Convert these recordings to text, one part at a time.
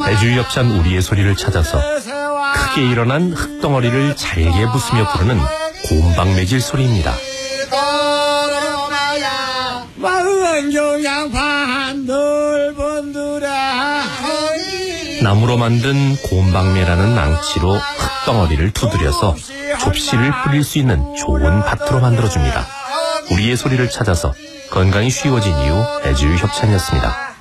애주협찬 우리의 소리를 찾아서 크게 일어난 흙덩어리를 잘게 부수며 부르는 곰방매질 소리입니다. 나무로 만든 곰방매라는 망치로 흙덩어리를 두드려서 좁씨를 뿌릴 수 있는 좋은 밭으로 만들어줍니다. 우리의 소리를 찾아서 건강이 쉬워진 이유 애주협찬이었습니다.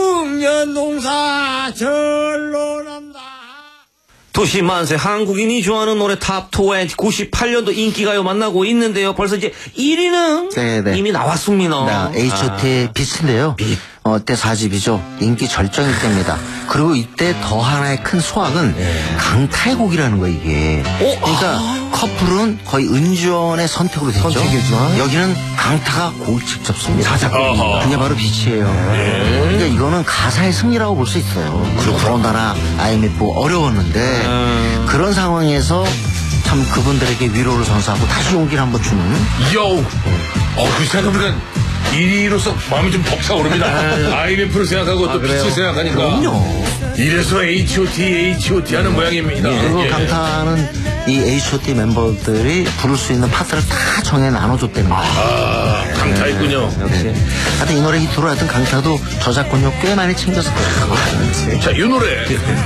풍년농사 절로 난다. 도시만세 한국인이 좋아하는 노래 탑20 98년도 인기가요 만나고 있는데요. 벌써 이제 1위는 네네. 이미 나왔습니다. 네, H.O.T의 빛인데요. 빛. 때 4집이죠. 인기 절정일 때입니다. 그리고 이때 더 하나의 큰 소확은 강타의 곡이라는 거 이게. 그러니까 커플은 거의 은주원의 선택으로 됐죠. 선택이죠. 여기는 강타가 곡을 직접 씁니다. 자작곡입니다. 그게 바로 빛이에요. 그러니까 이거는 가사의 승리라고 볼 수 있어요. 그리고 더군다나 IMF 어려웠는데 그런 상황에서 참 그분들에게 위로를 선사하고 다시 용기를 한번 주는. 그 생각해보니까 1위로서 마음이 좀 벅차오릅니다. IMF를 생각하고 또 빛을 생각하니까. 그럼요. 이래서 H.O.T 하는 모양입니다. 그리고 강타는 이 H.O.T 멤버들이 부를 수 있는 파트를 다 정해 나눠줬다는 거예요. 강타했군요. 역시. 하여튼 이 노래 히트로 하여튼 강타도 저작권료 꽤 많이 챙겼을 거예요. 자, 이 노래.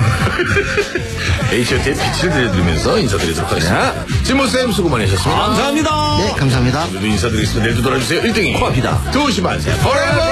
H.O.T의 빛을 들려드리면서 인사드리도록 하겠습니다. 진모쌤 수고 많이 하셨습니다. 감사합니다. 네, 감사합니다. 오늘도 인사드리겠습니다. 내일도 돌아주세요. 1등이. 코앞이다. 도시만세. forever.